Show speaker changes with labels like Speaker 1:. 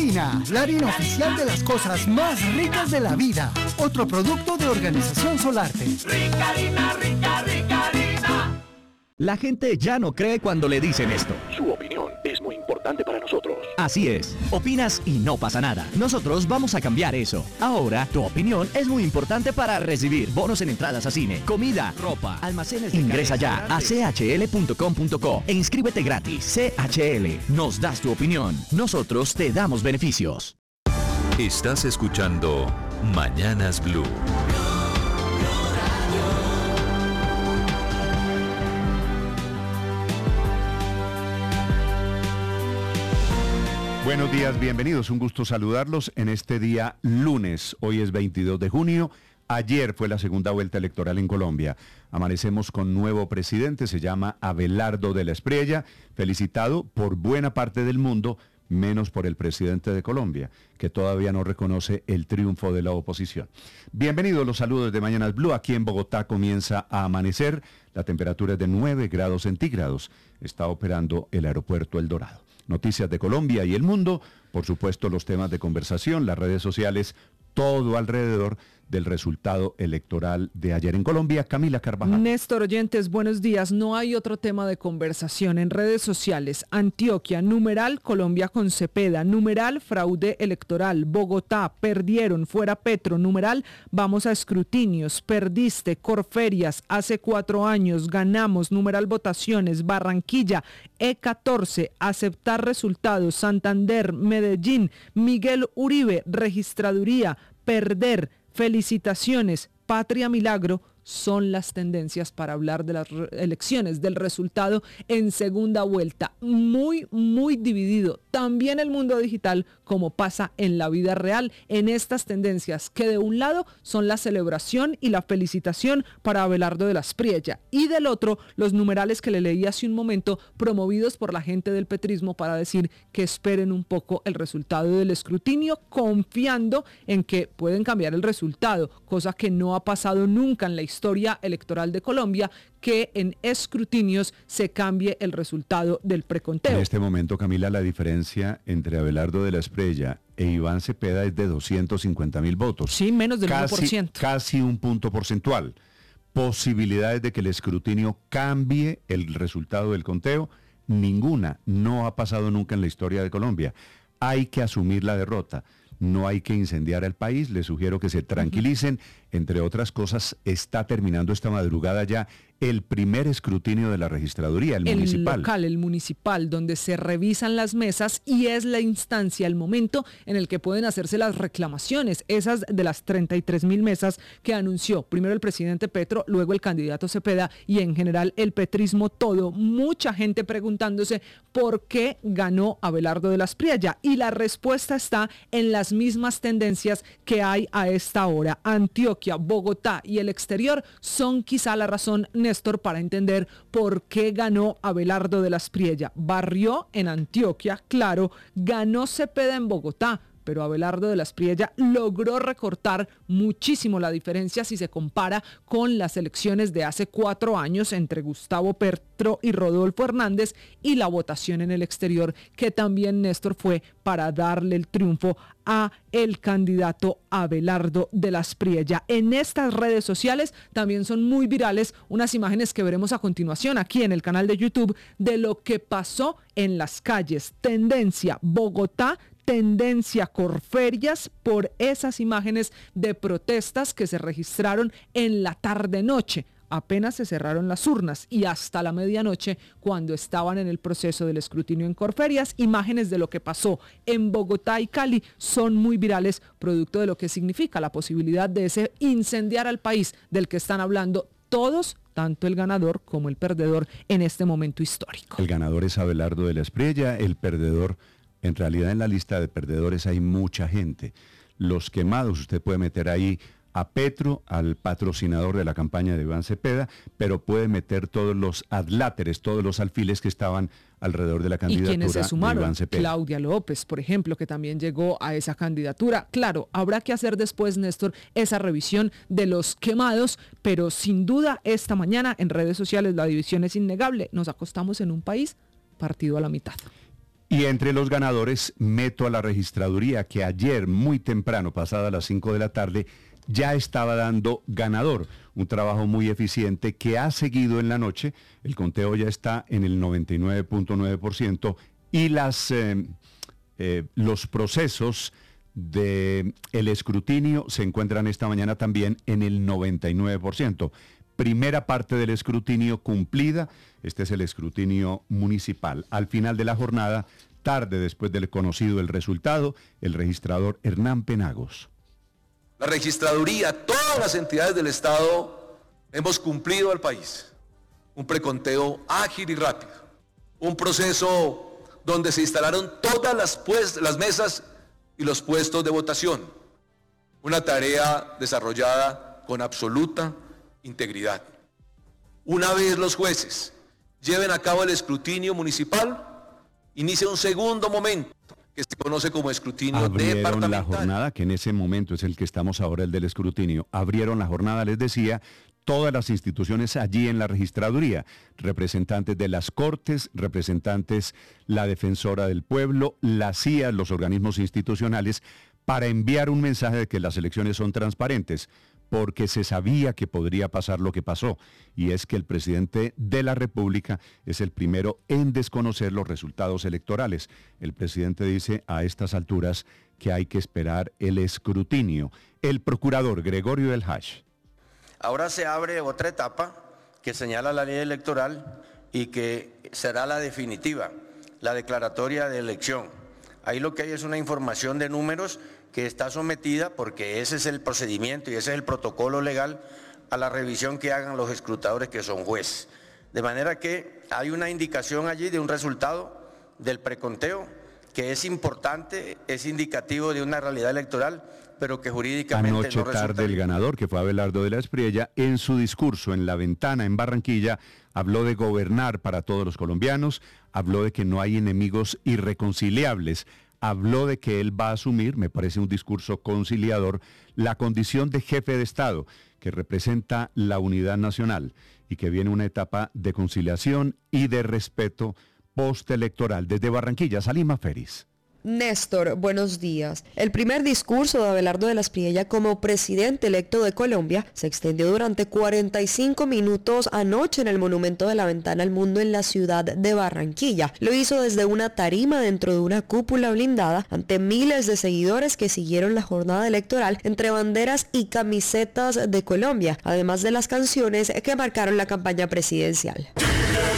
Speaker 1: Harina, la harina oficial de las cosas más ricas de la vida. Otro producto de Organización Solarte.
Speaker 2: Rica harina, rica, rica harina.
Speaker 3: La gente ya no cree cuando le dicen esto.
Speaker 4: Su opinión es muy importante para nosotros.
Speaker 3: Así es, opinas y no pasa nada. Nosotros vamos a cambiar eso. Ahora, tu opinión es muy importante para recibir bonos en entradas a cine, comida, ropa, almacenes de Ingresa ya a chl.com.co e inscríbete gratis. CHL, nos das tu opinión. Nosotros te damos beneficios.
Speaker 5: Estás escuchando Mañanas Blue.
Speaker 6: Buenos días, bienvenidos. Un gusto saludarlos en este día lunes. Hoy es 22 de junio. Ayer fue la segunda vuelta electoral en Colombia. Amanecemos con nuevo presidente, se llama Abelardo de la Espriella, felicitado por buena parte del mundo, menos por el presidente de Colombia, que todavía no reconoce el triunfo de la oposición. Bienvenidos, los saludos de Mañanas Blue. Aquí en Bogotá comienza a amanecer. La temperatura es de 9 grados centígrados. Está operando el aeropuerto El Dorado. Noticias de Colombia y el mundo, por supuesto los temas de conversación, las redes sociales, todo alrededor del resultado electoral de ayer en Colombia. Camila Carvajal.
Speaker 7: Néstor, oyentes, buenos días. No hay otro tema de conversación en redes sociales. Antioquia, numeral Colombia con Cepeda, numeral fraude electoral. Bogotá, perdieron, fuera Petro, numeral vamos a escrutinios, perdiste, Corferias, hace 4 años, ganamos, numeral votaciones, Barranquilla, E14, aceptar resultados, Santander, Medellín, Miguel Uribe, registraduría, perder, felicitaciones, Patria Milagro, son las tendencias para hablar de las elecciones, del resultado en segunda vuelta. Muy, muy dividido. También el mundo digital, como pasa en la vida real, en estas tendencias que de un lado son la celebración y la felicitación para Abelardo de la Espriella y del otro los numerales que le leí hace un momento promovidos por la gente del petrismo para decir que esperen un poco el resultado del escrutinio, confiando en que pueden cambiar el resultado, cosa que no ha pasado nunca en la historia electoral de Colombia, que en escrutinios se cambie el resultado del preconteo.
Speaker 6: En este momento, Camila, la diferencia entre Abelardo de la Espriella e Iván Cepeda es de 250.000 votos.
Speaker 7: Sí, menos del 1%.
Speaker 6: Casi un punto porcentual. Posibilidades de que el escrutinio cambie el resultado del conteo, ninguna. No ha pasado nunca en la historia de Colombia. Hay que asumir la derrota. No hay que incendiar al país, les sugiero que se tranquilicen. Entre otras cosas, está terminando esta madrugada ya el primer escrutinio de la registraduría, el municipal.
Speaker 7: El local, el municipal, donde se revisan las mesas y es la instancia, el momento en el que pueden hacerse las reclamaciones, esas de las 33.000 mesas que anunció primero el presidente Petro, luego el candidato Cepeda y en general el petrismo todo. Mucha gente preguntándose por qué ganó Abelardo de la Espriella y la respuesta está en las mismas tendencias que hay a esta hora. Antioquia, Bogotá y el exterior son quizá la razón, Néstor, para entender por qué ganó Abelardo de la Espriella. Barrió en Antioquia, claro, ganó Cepeda en Bogotá, pero Abelardo de la Espriella logró recortar muchísimo la diferencia si se compara con las elecciones de hace 4 años entre Gustavo Petro y Rodolfo Hernández y la votación en el exterior, que también, Néstor, fue para darle el triunfo a el candidato Abelardo de la Espriella. En estas redes sociales también son muy virales unas imágenes que veremos a continuación aquí en el canal de YouTube de lo que pasó en las calles. Tendencia Bogotá, tendencia Corferias, por esas imágenes de protestas que se registraron en la tarde-noche. Apenas se cerraron las urnas y hasta la medianoche, cuando estaban en el proceso del escrutinio en Corferias, imágenes de lo que pasó en Bogotá y Cali son muy virales, producto de lo que significa la posibilidad de ese incendiar al país del que están hablando todos, tanto el ganador como el perdedor en este momento histórico.
Speaker 6: El ganador es Abelardo de la Espriella, el perdedor, en realidad en la lista de perdedores hay mucha gente. Los quemados, usted puede meter ahí a Petro, al patrocinador de la campaña de Iván Cepeda, pero puede meter todos los adláteres, todos los alfiles que estaban alrededor de la candidatura.
Speaker 7: ¿Y quienes se sumaron?
Speaker 6: De Iván Cepeda.
Speaker 7: Claudia López, por ejemplo, que también llegó a esa candidatura. Claro, habrá que hacer después, Néstor, esa revisión de los quemados, pero sin duda esta mañana en redes sociales la división es innegable. Nos acostamos en un país partido a la mitad.
Speaker 6: Y entre los ganadores meto a la registraduría, que ayer muy temprano, pasada las 5 de la tarde, ya estaba dando ganador. Un trabajo muy eficiente que ha seguido en la noche. El conteo ya está en el 99.9% y los procesos del escrutinio se encuentran esta mañana también en el 99%. Primera parte del escrutinio cumplida. Este es el escrutinio municipal. Al final de la jornada, tarde después del conocido el resultado, el registrador Hernán Penagos.
Speaker 8: La registraduría, todas las entidades del Estado hemos cumplido al país un preconteo ágil y rápido, un proceso donde se instalaron todas las mesas y los puestos de votación, una tarea desarrollada con absoluta integridad. Una vez los jueces lleven a cabo el escrutinio municipal, inicia un segundo momento que se conoce como escrutinio departamental.
Speaker 6: Abrieron la jornada, que en ese momento es el que estamos ahora, el del escrutinio. Abrieron la jornada, les decía, todas las instituciones allí en la registraduría, representantes de las Cortes, representantes, la Defensora del Pueblo, la CIA, los organismos institucionales, para enviar un mensaje de que las elecciones son transparentes, porque se sabía que podría pasar lo que pasó, y es que el presidente de la República es el primero en desconocer los resultados electorales. El presidente dice a estas alturas que hay que esperar el escrutinio. El procurador Gregorio del Hash.
Speaker 9: Ahora se abre otra etapa que señala la ley electoral y que será la definitiva, la declaratoria de elección. Ahí lo que hay es una información de números que está sometida, porque ese es el procedimiento y ese es el protocolo legal, a la revisión que hagan los escrutadores que son jueces. De manera que hay una indicación allí de un resultado del preconteo que es importante, es indicativo de una realidad electoral, pero que jurídicamente
Speaker 6: anoche
Speaker 9: no resulta.
Speaker 6: Tarde el ganador, que fue Abelardo de la Espriella, en su discurso en La Ventana en Barranquilla, habló de gobernar para todos los colombianos, habló de que no hay enemigos irreconciliables, habló de que él va a asumir, me parece un discurso conciliador, la condición de jefe de Estado, que representa la unidad nacional y que viene una etapa de conciliación y de respeto postelectoral. Desde Barranquilla, Salima Feris.
Speaker 10: Néstor, buenos días. El primer discurso de Abelardo de la Espriella como presidente electo de Colombia se extendió durante 45 minutos anoche en el Monumento de la Ventana al Mundo en la ciudad de Barranquilla. Lo hizo desde una tarima dentro de una cúpula blindada ante miles de seguidores que siguieron la jornada electoral entre banderas y camisetas de Colombia, además de las canciones que marcaron la campaña presidencial.